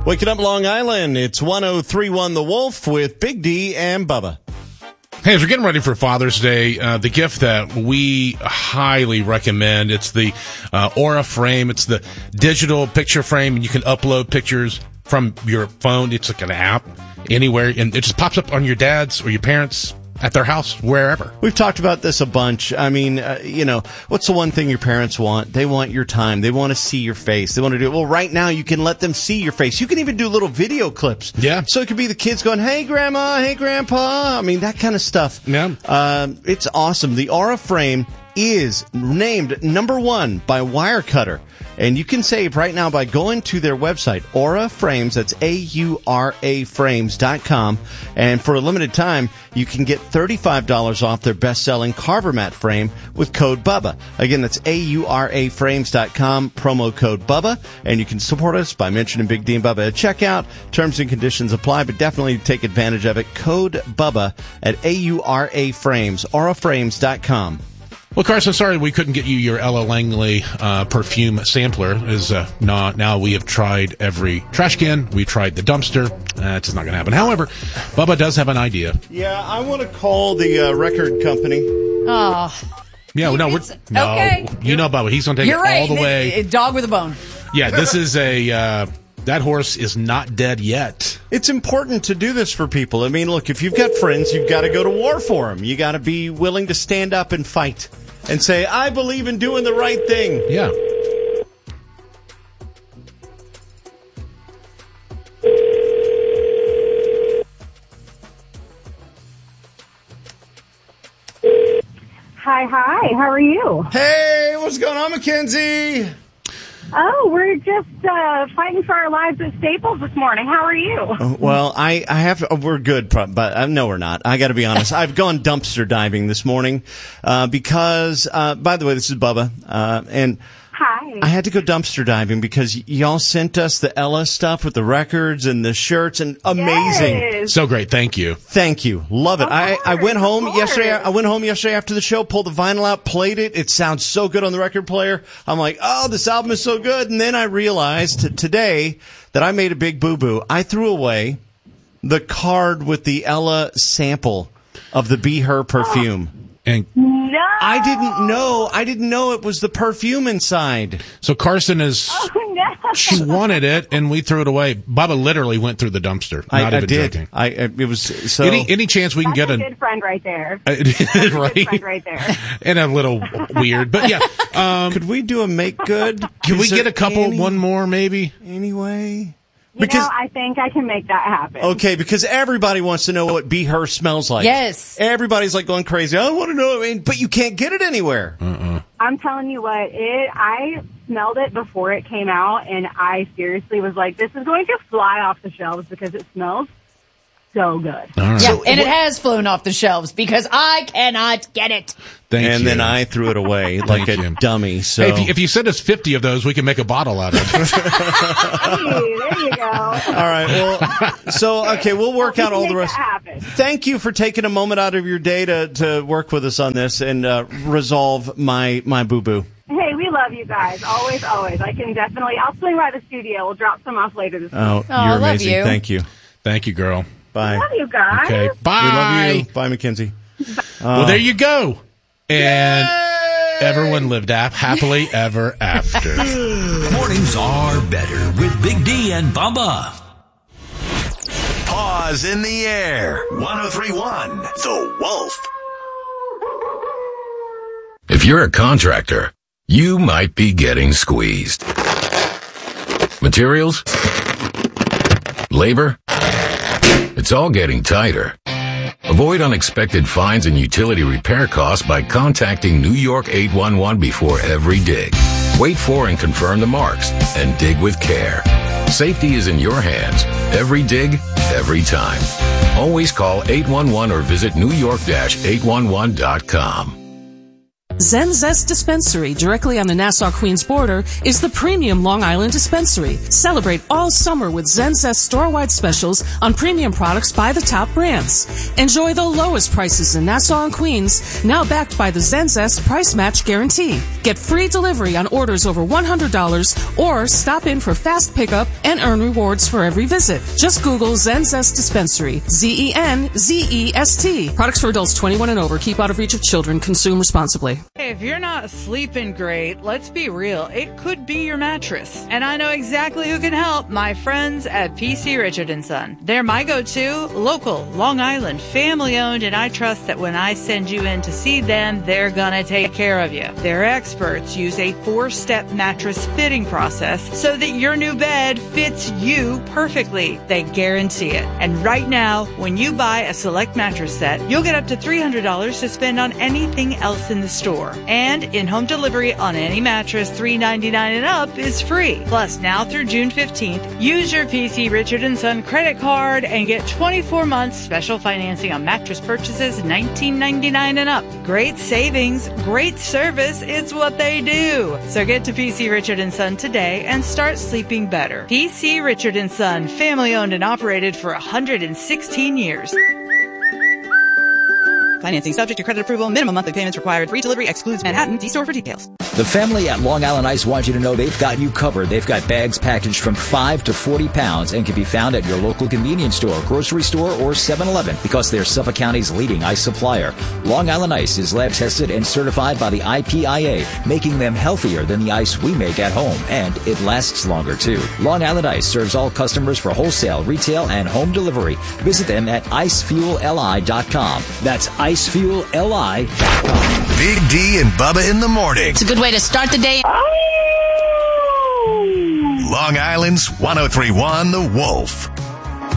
Waking up Long Island, it's 103.1 The Wolf with Big D and Bubba. Hey, as we're getting ready for Father's Day, the gift that we highly recommend, it's the Aura frame. It's the digital picture frame, and you can upload pictures from your phone. It's like an app anywhere, and it just pops up on your dad's or your parents' at their house, wherever. We've talked about this a bunch. I mean, what's the one thing your parents want? They want your time. They want to see your face. They want to do it. Well, right now, you can let them see your face. You can even do little video clips. Yeah. So it could be the kids going, hey, Grandma, hey, Grandpa. I mean, that kind of stuff. Yeah. It's awesome. The Aura frame is named number 1 by Wirecutter. And you can save right now by going to their website, Aura Frames. That's AURA Frames.com. And for a limited time, you can get $35 off their best-selling Carver Mat frame with code BUBBA. Again, that's AURA Frames.com, promo code BUBBA. And you can support us by mentioning Big D and Bubba at checkout. Terms and conditions apply, but definitely take advantage of it. Code BUBBA at AURA Frames, auraframes.com. Well, Carson, sorry we couldn't get you your Ella Langley perfume sampler. Now we have tried every trash can. We tried the dumpster. It's just not going to happen. However, Bubba does have an idea. Yeah, I want to call the record company. Oh. Yeah, okay. You know Bubba. He's going to take it all the way. Dog with a bone. Yeah, this is that horse is not dead yet. It's important to do this for people. I mean, look, if you've got friends, you've got to go to war for them. You got to be willing to stand up and fight and say, I believe in doing the right thing. Yeah. Hi, how are you? Hey, what's going on, Mackenzie? Oh, we're just fighting for our lives at Staples this morning. How are you? Well, we're good, but no, we're not. I got to be honest. I've gone dumpster diving this morning because, by the way, this is Bubba, and hi. I had to go dumpster diving because y'all sent us the Ella stuff with the records and the shirts, and amazing. Yes. So great. Thank you. Thank you. Love it. I went home yesterday. I went home yesterday after the show, pulled the vinyl out, played it. It sounds so good on the record player. I'm like, oh, this album is so good. And then I realized today that I made a big boo-boo. I threw away the card with the Ella sample of the Be Her perfume. And No. I didn't know it was the perfume inside. so Carson is... Oh, no. She wanted it, and we threw it away. Bubba literally went through the dumpster. Not I even did. joking. It was so. Any chance we can That's get a good friend right there. right? Good friend right there. And a little weird, but yeah. Could we do a make good? Can we get a couple, one more maybe? Anyway. I think I can make that happen. Okay, because everybody wants to know what Be Her smells like. Yes. Everybody's like going crazy. I want to know. I mean, but you can't get it anywhere. I'm telling you what, I smelled it before it came out, and I seriously was like, this is going to fly off the shelves because it smells so good. All right. Yeah, and it has flown off the shelves because I cannot get it. Thank you. Then I threw it away like a dummy. So Hey, if you send us 50 of those, we can make a bottle out of it. Hey, there you go. all right. Well, we'll work out all the rest. Thank you for taking a moment out of your day to work with us on this and resolve my boo-boo. Hey, we love you guys. Always, always. I'll swing by the studio. We'll drop some off later this week. Oh, I you're love amazing. you. Thank you. Thank you, girl. Bye. Love you guys. Okay, bye. We love you. Bye, Mackenzie. Well, there you go. And everyone lived happily ever after. Mornings are better with Big D and Bubba. Paws in the air. 103.1 The Wolf. If you're a contractor, you might be getting squeezed. Materials? Labor? It's all getting tighter. Avoid unexpected fines and utility repair costs by contacting New York 811 before every dig. Wait for and confirm the marks and dig with care. Safety is in your hands. Every dig, every time. Always call 811 or visit newyork-811.com. Zen Zest Dispensary, directly on the Nassau-Queens border, is the premium Long Island dispensary. Celebrate all summer with Zen Zest store-wide specials on premium products by the top brands. Enjoy the lowest prices in Nassau and Queens, now backed by the Zen Zest Price Match Guarantee. Get free delivery on orders over $100 or stop in for fast pickup and earn rewards for every visit. Just Google Zen Zest Dispensary, Zenzest. Products for adults 21 and over. Keep out of reach of children. Consume responsibly. Hey, if you're not sleeping great, let's be real. It could be your mattress. And I know exactly who can help. My friends at PC Richard & Son. They're my go-to, local, Long Island, family-owned, and I trust that when I send you in to see them, they're gonna take care of you. Their experts use a 4-step mattress fitting process so that your new bed fits you perfectly. They guarantee it. And right now, when you buy a select mattress set, you'll get up to $300 to spend on anything else in the store. And in-home delivery on any mattress $3.99 and up is free. Plus, now through June 15th, use your PC Richard & Son credit card and get 24 months special financing on mattress purchases $19.99 and up. Great savings, great service, it's what they do. So get to PC Richard & Son today and start sleeping better. PC Richard & Son, family owned and operated for 116 years. Financing subject to credit approval. Minimum monthly payments required. Free delivery excludes Manhattan. See store for details. The family at Long Island Ice wants you to know they've got you covered. They've got bags packaged from 5 to 40 pounds and can be found at your local convenience store, grocery store, or 7-Eleven because they're Suffolk County's leading ice supplier. Long Island Ice is lab tested and certified by the IPIA, making them healthier than the ice we make at home, and it lasts longer too. Long Island Ice serves all customers for wholesale, retail, and home delivery. Visit them at icefuelli.com. That's icefuelli.com. Big D and Bubba in the morning. It's a good way to start the day. Long Island's 103.1 The Wolf.